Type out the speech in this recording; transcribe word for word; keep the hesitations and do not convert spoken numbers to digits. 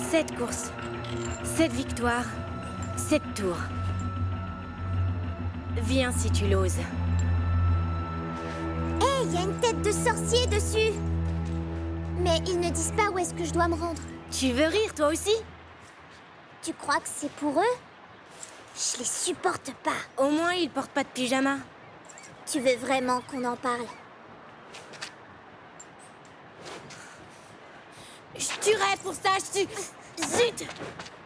Sept courses, sept victoires, sept tours. Viens si tu l'oses. Hé, hey, il y a une tête de sorcier dessus. Mais ils ne disent pas où est-ce que je dois me rendre. Tu veux rire, toi aussi? Tu crois que c'est pour eux? Je les supporte pas. Au moins, ils portent pas de pyjama. Tu veux vraiment qu'on en parle? Je tuerais pour ça, je tue... Zut!